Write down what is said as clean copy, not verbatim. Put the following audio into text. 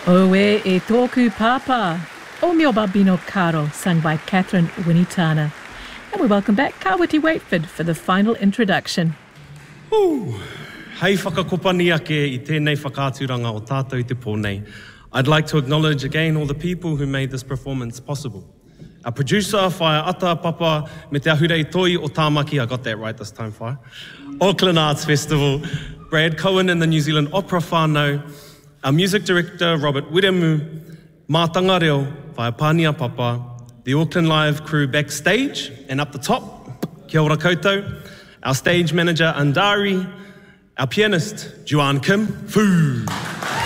Oe e tōku papa, O mio babino caro, sung by Catherine Winitana. And we welcome back Kawiti Waitford for the final introduction. Hei whakakopani ake I tēnei whakāturanga o tātou te pōnei. I'd like to acknowledge again all the people who made this performance possible. Our producer, Whaia Ata Papa, me te ahurei toi o Tāmaki, I got that right this time, Whaia. Auckland Arts Festival, Brad Cohen and the New Zealand Opera Whānau, our music director, Robert Wiremu, Mātanga Reo, Whaia Pānia Papa, the Auckland Live crew backstage and up the top, kia ora koutou, our stage manager, Andari, our pianist, Juan Kim, Foo.